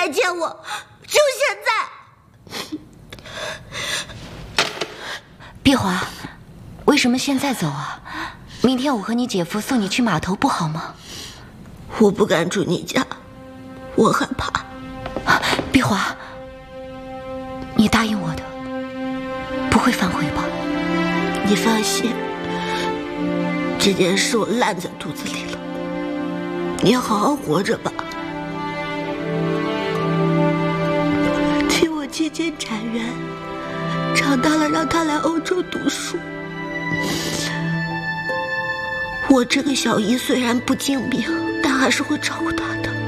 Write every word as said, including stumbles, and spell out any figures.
来见我，就现在。 碧华，为什么现在走啊？明天我和你姐夫送你去码头不好吗？ 我不敢住你家，我害怕。 碧华，你答应我的，不会反悔吧？ 你放心，这件事我烂在肚子里了，你要好好活着吧。替我接见展元，长大了让他来欧洲读书。我这个小姨虽然不精明，但还是会照顾他的。